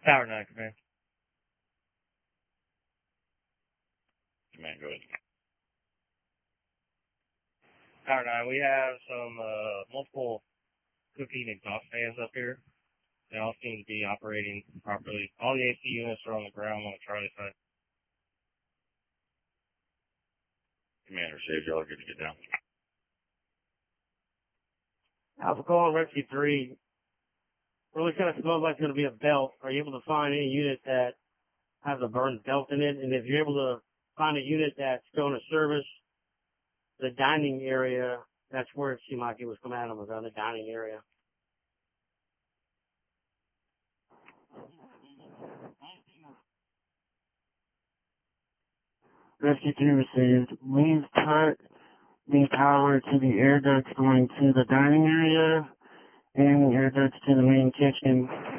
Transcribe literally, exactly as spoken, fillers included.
Tower nine, command. Command, go ahead. Tower nine, we have some uh, multiple cooking exhaust fans up here. They all seem to be operating properly. All the A C units are on the ground on the Charlie side. Commander, received. Y'all are good to get down. Alpha calling Rescue three. Really kind of smells like it's going to be a belt. Are you able to find any unit that has a burned belt in it? And if you're able to find a unit that's going to service the dining area, that's where it seemed like it was coming out of, was on the dining area. Rescue three received. Leave, tar- leave power to the air ducts going to the dining area and the air ducts to the main kitchen.